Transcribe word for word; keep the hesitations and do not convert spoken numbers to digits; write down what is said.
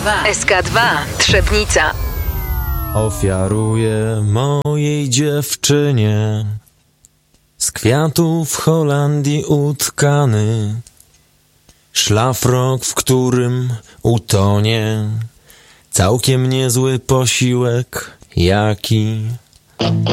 dwa. S K dwa Trzebnica. Ofiaruję mojej dziewczynie z kwiatów w Holandii utkany szlafrok, w którym utonie całkiem niezły posiłek, jaki